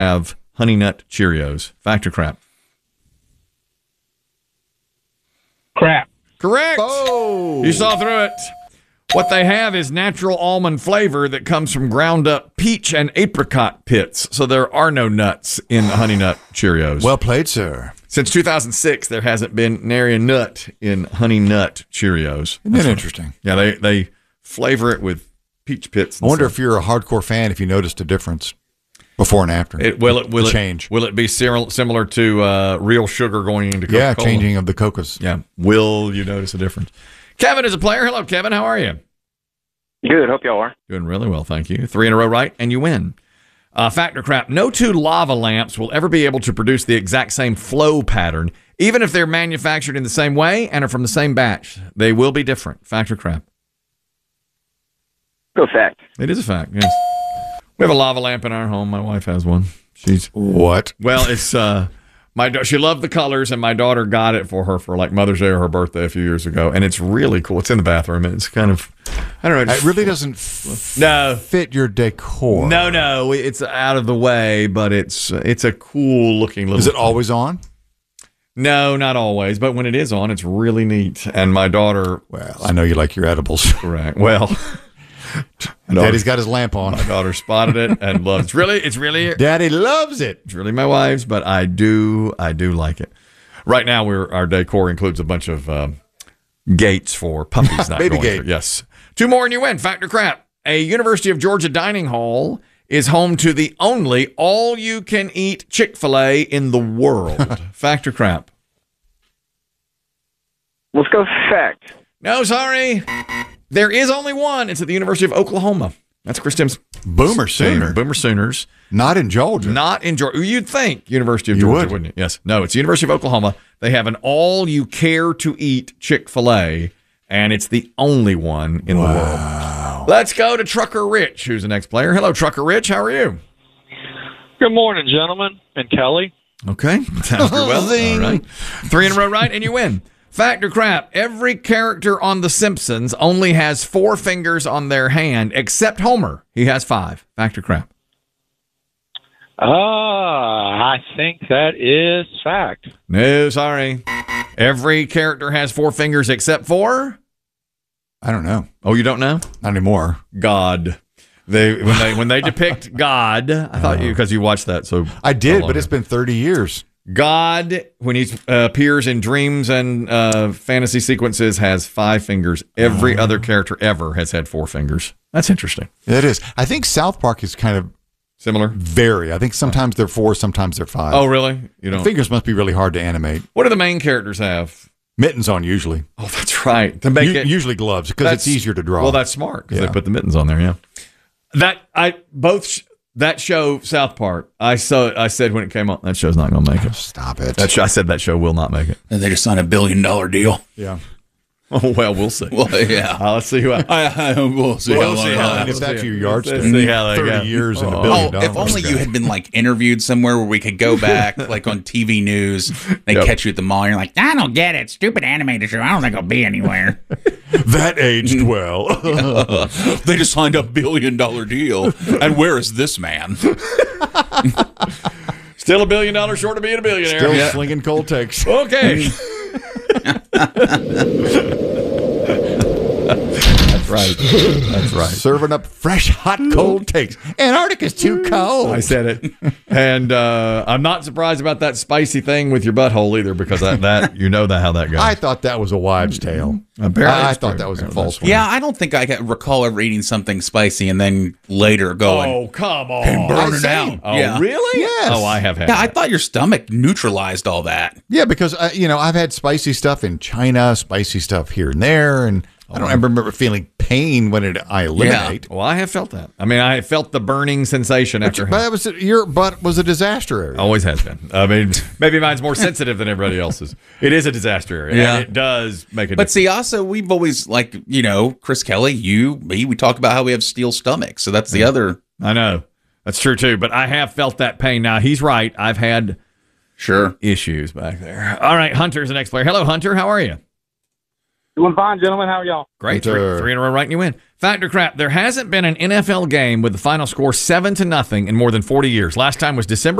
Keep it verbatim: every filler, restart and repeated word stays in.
have Honey Nut Cheerios? Fact or crap? Crap. Correct. Oh. You saw through it. What they have is natural almond flavor that comes from ground up peach and apricot pits. So there are no nuts in the Honey Nut Cheerios. Well played, sir. Since two thousand six, there hasn't been nary a nut in Honey Nut Cheerios. Isn't that interesting? Yeah, they, they flavor it with peach pits. I wonder stuff. if you're a hardcore fan, if you noticed a difference before and after. It, will it will it change? Will it be sim- similar to uh, real sugar going into Coca-Cola? Yeah, changing of the cocos. Yeah. Will you notice a difference? Kevin is a player. Hello, Kevin. How are you? Good. Hope y'all are. Doing really well, thank you. Three in a row right, and you win. Uh, fact or crap, no two lava lamps will ever be able to produce the exact same flow pattern, even if they're manufactured in the same way and are from the same batch. They will be different. Fact or crap? Go fact. It is a fact, yes. We have a lava lamp in our home. My wife has one. She's What? Well, it's uh, my da- she loved the colors, and my daughter got it for her for like Mother's Day or her birthday a few years ago, and it's really cool. It's in the bathroom. It's kind of, I don't know. It really doesn't f- no fit your decor. No, no, it's out of the way, but it's it's a cool looking little. Is it always on? No, not always, but when it is on, it's really neat. And my daughter, well, I know you like your edibles. Correct. Well, Daddy's got his lamp on. My daughter spotted it and loves. It's really, it's really. Daddy loves it. It's really my wife's, but I do, I do like it. Right now, we're our decor includes a bunch of um, gates for puppies. Not Baby going gate. through. Yes. Two more and you win. Fact or crap? A University of Georgia dining hall is home to the only all-you-can-eat Chick-fil-A in the world. Fact or crap? Let's go fact. No, sorry. There is only one. It's at the University of Oklahoma. That's Chris Tim's Boomer team. Sooner. Boomer Sooners. Not in Georgia. Not in Georgia. You'd think University of You Georgia, would. wouldn't you? Yes. No, it's the University of Oklahoma. They have an all-you-care-to-eat Chick-fil-A, and it's the only one in Wow. the world. Let's go to Trucker Rich, who's the next player. Hello, Trucker Rich. How are you? Good morning, gentlemen, and Kelly. Okay. Sounds good. Well, all right. Three in a row right, and you win. Fact or crap, every character on The Simpsons only has four fingers on their hand, except Homer. He has five. Fact or crap? Ah, I think that is fact. No, sorry. Every character has four fingers except for? I don't know. Oh, you don't know? Not anymore. God. They when they when they depict God, I thought you because you watched that. So I did, so but it's been thirty years. God, when he uh, appears in dreams and uh, fantasy sequences, has five fingers. Every Oh. other character ever has had four fingers. That's interesting. It is. I think South Park is kind of Similar. vary. I think sometimes they're four, sometimes they're five. Oh, really? You don't. Fingers must be really hard to animate. What do the main characters have? Mittens on usually. Oh, that's right. To make U- it usually gloves because it's that's- easier to draw. Well, that's smart because Yeah. they put the mittens on there. Yeah. That I both sh- that show South Park. I saw. I said when it came on, that show's not going to make it. Stop it. That show, I said that show will not make it. And they just signed a billion dollar deal. yeah. Oh well, we'll see. Well, yeah. Uh, let's see who. I, I, I, we'll see We'll how see long. how it that And if Let's that's see. your yardstick, Let's see how they thirty go. years and a Oh. billion Oh, dollars. if only you had been like interviewed somewhere where we could go back, like on T V news. They Yep. catch you at the mall. And you're like, I don't get it. Stupid animated show. I don't think I'll be anywhere. That aged well. They just signed a billion dollar deal. And where is this man? Still a billion dollars short of being a billionaire. Still Yeah. slinging cold takes. Okay. That's right. That's right. Serving up fresh, hot, cold takes. Antarctica's too cold. I said it, and uh, I'm not surprised about that spicy thing with your butthole either, because that, that you know that how that goes. I thought that was a wives' tale. Apparently I, I it's thought true. that was a Apparently false that's one. Yeah, I don't think I can recall ever eating something spicy and then later going, Oh come on! burn it Same. out. Oh yeah. really? Yes. Oh, I have had. Yeah, I that. thought your stomach neutralized all that. Yeah, because, uh, you know, I've had spicy stuff in China, spicy stuff here and there, and I don't ever remember feeling pain when it I eliminate. Well, I have felt that. I mean, I felt the burning sensation after. But that was your butt was a disaster area. Always has been. I mean, maybe mine's more sensitive than everybody else's. It is a disaster area. Yeah. And it does make a But difference. see, also, we've always, like, you know, Chris Kelly, you, me, we talk about how we have steel stomachs. So that's the other. I know. That's true, too. But I have felt that pain. Now, he's right. I've had Sure. issues back there. All right, Hunter's the next player. Hello, Hunter. How are you? Doing fine, gentlemen. How are y'all? Great. Good, Three, sir. three in a row right and you win. Factor crap. There hasn't been an N F L game with the final score seven to nothing in more than forty years. Last time was December